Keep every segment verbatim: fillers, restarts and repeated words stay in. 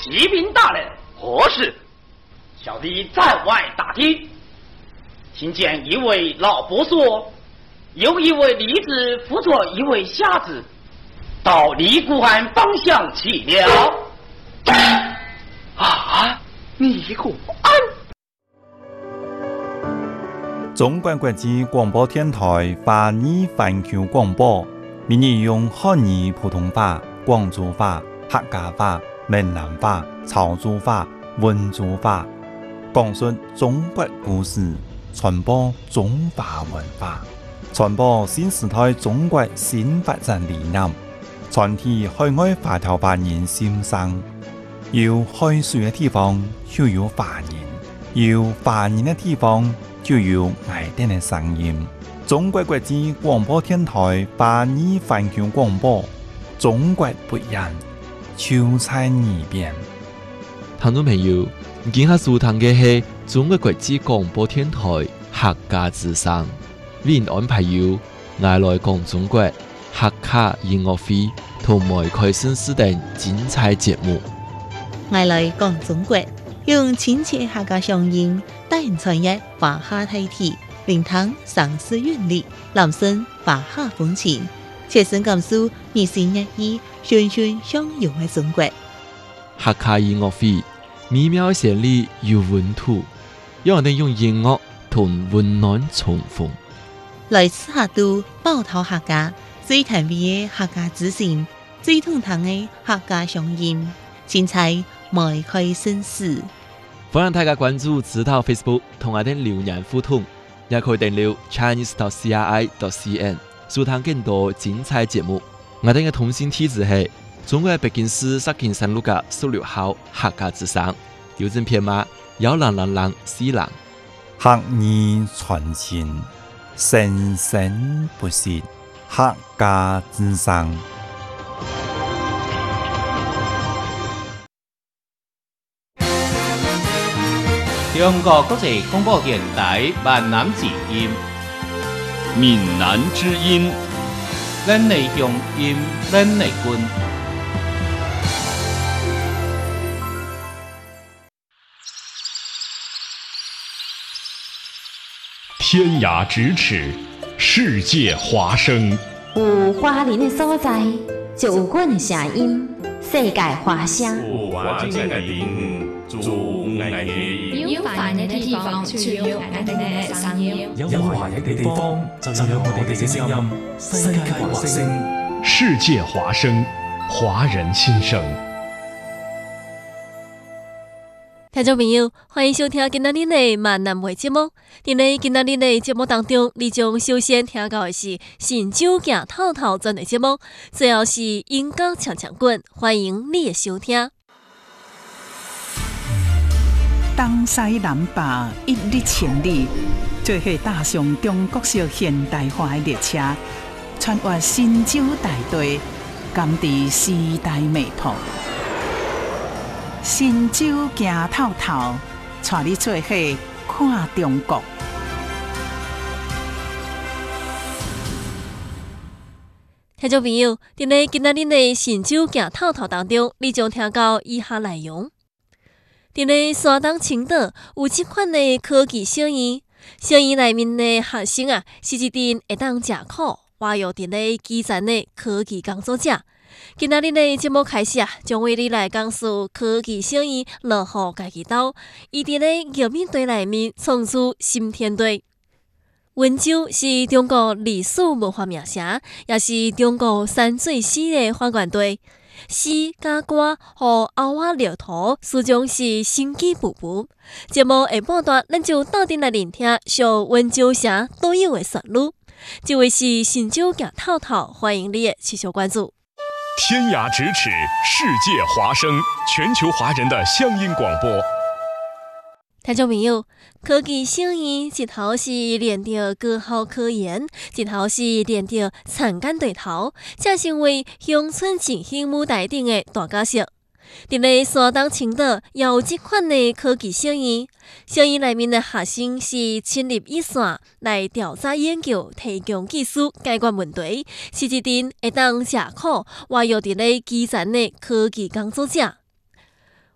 启禀大人，何事？小弟在外打听，听见一位老伯说，有一位梨子辅佐一位瞎子，到离固庵方向去了。啊，尼姑庵！ 中国国际广播电台华语环球广播，每日用汉语普通话、广州话、客家话、闽南话、潮州话、温州话，讲述中国故事，传播中华文化，传播新时代中国新发展理念，传递海外华侨华人心声。有海水的地方就有华人，有华人的地方就有爱丁的声音。中国国际广播电台华语环球广播，中国不一样，就在耳边。 听众朋友，今下收听嘅係中國國際廣播電台客家之聲，為您安排有愛來講中國客家音樂會同埋開心時等精彩節目。 愛來講中國，用親切客家鄉音，帶人傳譯華夏大體，聆聽城市韻律，攬聲華夏風情，切身感受二心一意、循循相融嘅中國。 客家音樂會美妙旋律有溫度，讓人哋用音樂同溫暖重逢。 來自客都寶島客家最甜美嘅客家之聲，最通透嘅客家鄉音，精彩邁開新事。 歡迎大家關注指導 Facebook 同我哋留言互動，也可以訂閱 Chinese dot C R I dot C N 收聽更多精彩節目。我哋嘅通信地址係中國北京市石景山路嘅十六號客家之聲，郵政編碼幺零零零四零。 客語傳情，生生不息，客家之聲。 中國國際廣播電台閩南之音， 閩南之音， 咱的鄉音，咱的根。 天涯咫尺，世界華聲。 有華人的所在，就有阮的聲音，世界華聲。 有華人的地方，就有愛的音。 有華人的地方，就有愛的聲音。 有華人的地方，就有我哋嘅聲音。世界華聲， 世界華聲，華人心聲。 聽眾朋友，歡迎收聽今仔日的閩南話節目。在今仔日的節目當中，你將首先聽到的是神州行透透轉的節目，最後是音樂唱唱滾，歡迎你的收聽。 東西南北一日千里，做伙踏上中國式現代化的列車，穿越神州大地，感知時代脈搏。神州行透透，帶你做伙看中國。 聽眾朋友，在今仔日的神州行透透當中，你將聽到以下內容。在山東青島有一款的科技小園，小園內面的學生啊，是一定會當食苦，活躍在基層的科技工作者。今仔日的節目開始啊，將為你來講述科技小園如何家己鬥，伊佇咧玉米地內面創出新天地。溫州是中國歷史文化名城，也是中國山水史的發源地。詩加歌和歐亞聊圖，始終是生機勃勃。節目下半段，咱就到底來聆聽小溫州城獨有的旋律。這位是神州行透透，歡迎你的持續關注。 天涯咫尺，世界華聲，全球華人的鄉音廣播。 聽眾朋友，科技小園一頭是連着高校科研，一頭是連着產間對頭，才成為鄉村振興舞台頂的大角色。在咧山東青島也有這款的科技小園，小園內面的學生是親歷一線來調查研究，提供技術解決問題，是一定會當吃苦，活躍在咧基層的科技工作者。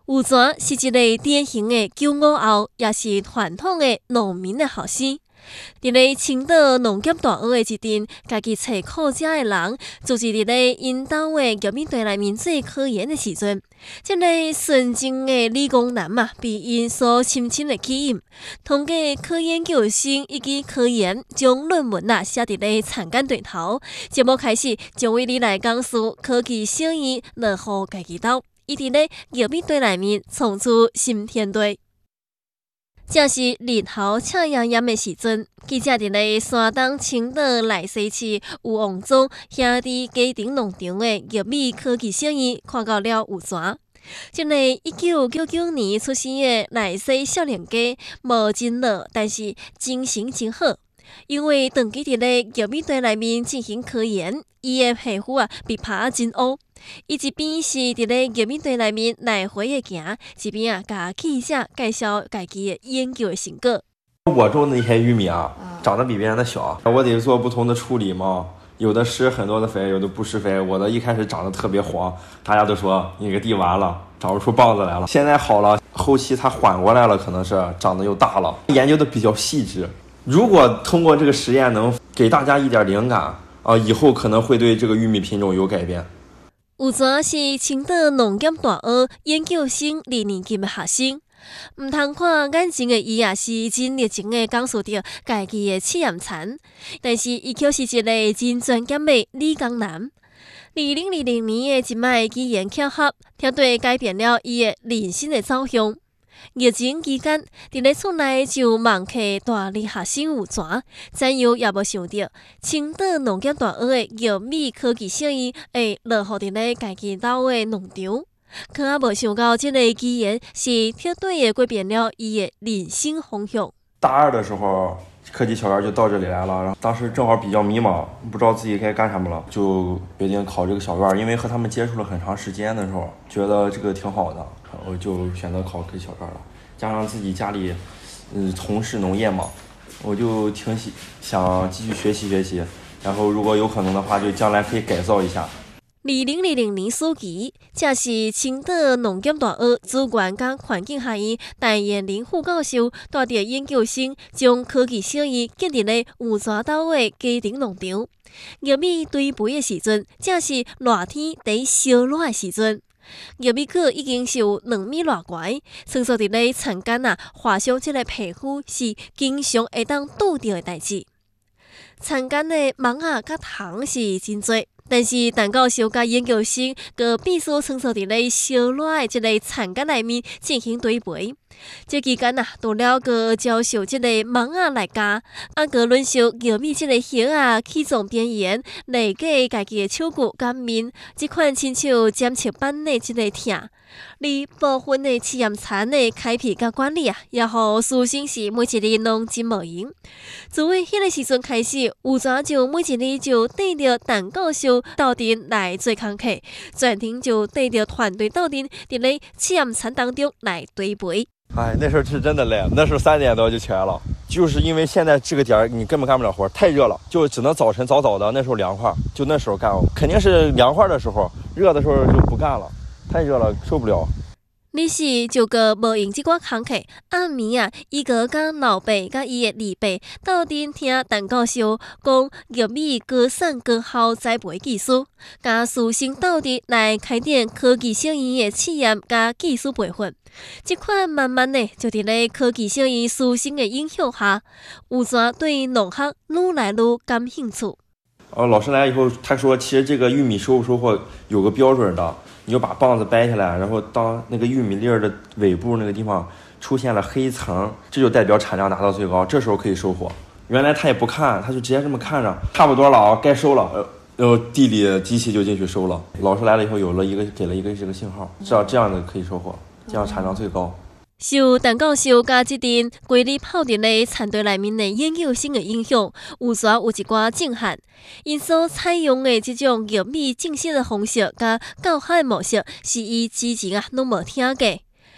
有泉是一个典型的九五后，也是传统的农民的后生。伫咧青岛农业大学的一阵，家己找苦食的人，就是伫咧因兜的玉米地内面做科研的时阵，这个纯正的理工男嘛，被因所深深的吸引。通过科研救生以及科研，将论文啊写伫咧参刊对头。节目开始，将为你来讲述科技小院落户家己兜，伊伫咧玉米地内面创出新天地。正是日头赤炎炎的时阵，记者伫咧山东青岛内西市有王庄兄弟家庭农场的玉米科技小院看到了有泉。这个一九九九年出生的内西少年家，无真老，但是精神真好。因为长期伫咧玉米地内面进行科研，伊的皮肤啊被拍真乌。伊一边是伫咧玉米地内面来回的行，一边啊甲记者介绍家己的研究的成果。 我种的那些玉米啊，长得比别人的小，我得做不同的处理嘛。有的施很多的肥，有的不施肥。我的一开始长得特别黄，大家都说你个地完了，长不出棒子来了。现在好了，后期它缓过来了，可能是长得又大了。研究的比较细致。如果通过这个实验能给大家一点灵感啊，以后可能会对这个玉米品种有改变。 有泉是青岛农业大学研究生二年级的学生，唔通看眼前的伊也是真热情的讲述着家己的试验田，但是伊却是一个真专业的理工男。二零二零年的一摆机缘巧合，绝对改变了伊的人生的走向。疫情期间，伫咧厝内就忙客大二学生有泉，怎样也无想到，青岛农业大学的玉米科技小院会落户伫咧家己兜的农场。可也无想到，这个机缘是绝对的改变了伊的人生方向。 大二的时候，科技小院就到这里来了，然后当时正好比较迷茫，不知道自己该干什么了，就决定考这个小院。因为和他们接触了很长时间的时候，觉得这个挺好的，我就选择考科技小院了。加上自己家里，嗯，从事农业嘛，我就挺喜想继续学习学习，然后如果有可能的话，就将来可以改造一下。 二零二零年暑期，这是青岛农业大学资源甲环境学院陈彦林副教授带着研究生，将科技小院建伫咧有泉岛的家庭农场。玉米堆肥的时阵，正是热天在烧热的时阵。玉米壳已经是有两米偌悬，穿梭伫咧田间啊，画上这个皮肤是经常会当拄到的代志。田间的芒啊甲虫是真多。但是，陈教授甲研究生个必须穿梭伫咧烧热的这个田间内面进行堆肥。这期间啊，除了个教授这个芒啊来教，啊个论述玉米这个叶啊起状边缘，理解家己的手骨甲面，这款亲像检测板的这个疼。而部分的试验田的开辟甲管理啊，也互师生是每一日拢真无闲。自为迄个时阵开始，有泉就每一日就带着陈教授斗阵来做工课，转天就带着团队斗阵伫咧试验田当中来堆肥。 哎，那时候是真的累，那时候三点多就起来了，就是因为现在这个点儿你根本干不了活，太热了，就只能早晨早早的，那时候凉快，就那时候干，肯定是凉快的时候，热的时候就不干了，太热了受不了。 你是就个无用即款工课，暗暝啊，伊个甲老爸甲伊的二爸斗阵听陈教授讲玉米高产高效栽培技术，甲师生斗阵来开展科技小院的试验甲技术培训。即款慢慢的就伫咧科技小院师生的影响下，有泉对农学愈来愈感兴趣。 哦，老师来以后，他说其实这个玉米收不收获有个标准的。你就把棒子掰下来，然后当那个玉米粒儿的尾部那个地方出现了黑层，这就代表产量达到最高，这时候可以收获。原来他也不看，他就直接这么看着，差不多了啊，该收了，然后地里机器就进去收了。老师来了以后，有了一个给了一个这个信号，知道这样的可以收获，这样产量最高。 受陈教授甲即阵规日泡伫咧田地内面的研究生的影响，有泉有一寡震撼。因所采用的即种玉米种植的方式甲教学的模式，是伊之前啊拢无听过。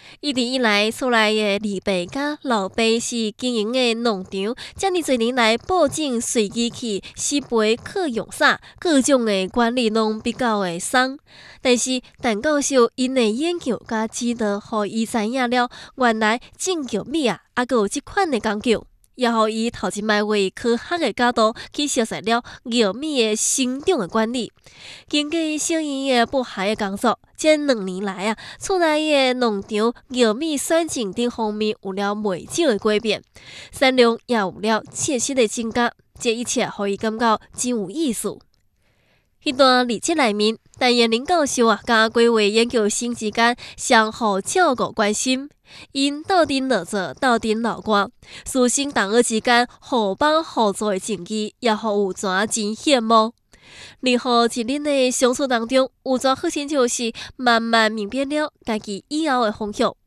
一直以来，厝内的李爸甲老爸是经营的农场，遮尔多年来保证随机器、施肥、课用啥，各种的管理拢比较的松。但是陈教授因的研究甲指导，互伊知影了，原来种玉米啊，还佫有即款的讲究。也互伊头一摆为科学的角度去熟悉了玉米的生长的管理。经过小英的播海的工作，这两年来啊，厝内的农场玉米选种等方面有了袂少的改变，产量也有了切实的增加。这一切互伊感觉真有意思。迄段日子内面，陈彦霖教授啊，甲几位研究生之间相互照顾关心，因斗阵落座，斗阵流汗，师生同学之间互帮互助的情谊，也互有全真羡慕。然后一日的相处当中，有全好像就是慢慢明辨了家己以后的方向。